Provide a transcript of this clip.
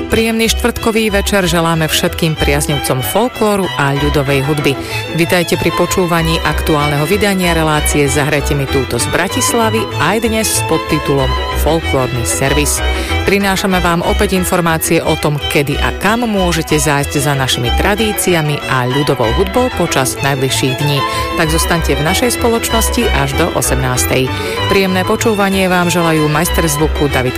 Príjemný štvrtkový večer želáme všetkým priaznivcom folklóru a ľudovej hudby. Vitajte pri počúvaní aktuálneho vydania relácie Zahrajte mi túto z Bratislavy aj dnes s podtitulom Folklórny servis. Prinášame vám opäť informácie o tom, kedy a kam môžete zájsť za našimi tradíciami a ľudovou hudbou počas najbližších dní. Tak zostaňte v našej spoločnosti až do 18. Príjemné počúvanie vám želajú majster zvuku David